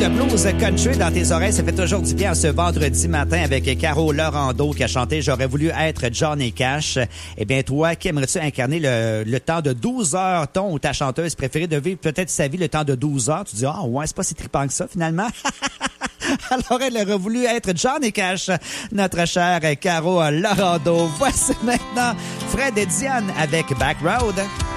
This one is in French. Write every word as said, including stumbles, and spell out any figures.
blues country dans tes oreilles. Ça fait toujours du bien ce vendredi matin avec Caro Laurando qui a chanté « J'aurais voulu être Johnny Cash ». Eh bien, toi, qui aimerais-tu incarner le, le temps de douze heures, ton ou ta chanteuse préférée, de vivre peut-être sa vie le temps de douze heures? Tu dis « Ah, ouais, c'est pas si trippant que ça, finalement. » Alors, elle aurait voulu être Johnny Cash, notre chère Caro Laurando. Voici maintenant Fred et Diane avec Back Road.